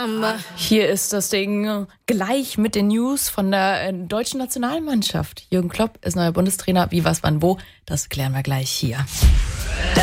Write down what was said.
Hier ist das Ding gleich mit den News von der deutschen Nationalmannschaft. Jürgen Klopp ist neuer Bundestrainer. Wie, was, wann, wo? Das klären wir gleich hier.